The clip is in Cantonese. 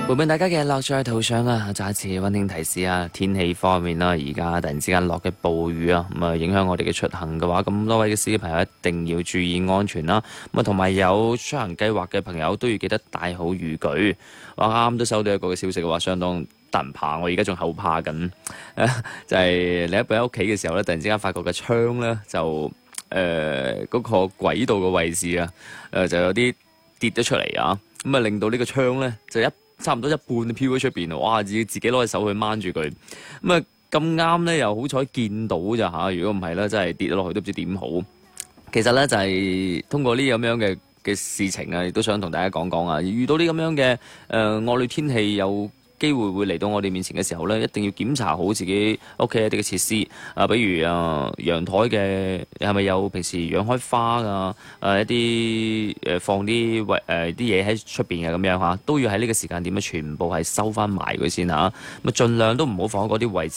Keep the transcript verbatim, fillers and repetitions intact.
陪伴大家嘅樂在途上啊！再一次溫馨提示啊，天氣方面啦，而家突然之間落嘅暴雨啊，咁啊影響我哋嘅出行嘅話，咁多位嘅司機朋友一定要注意安全啦。咁啊，同埋有出行計劃嘅朋友都要記得帶好雨具。我啱啱都收到一個嘅消息嘅話，相當得人怕，我而家仲後怕緊。就係你一喺屋企嘅時候咧，突然之間發覺個窗咧就誒嗰、呃那個軌道嘅位置啊，誒、呃、就有啲跌咗出嚟啊，咁啊令到呢個窗咧就一差唔多一半飄咗出邊，哇！自己自己攞隻手去掹住佢，咁啊咁啱咧，又好彩見到咋嚇。如果唔係咧，真係跌咗落去都唔知點好。其實咧就係、是、通過呢咁樣嘅嘅事情啊，亦都想同大家講講啊。遇到呢咁樣嘅誒、呃、惡劣天氣有機會會嚟到我哋面前嘅時候咧，一定要檢查好自己屋企一啲嘅設施啊，比如啊陽台嘅係咪有平時養開花啊，誒一啲誒放啲喂誒啲嘢喺出邊嘅咁樣嚇，都要喺呢個時間點咧全部係收翻埋佢先嚇，咁啊盡量都唔好放喺嗰啲位置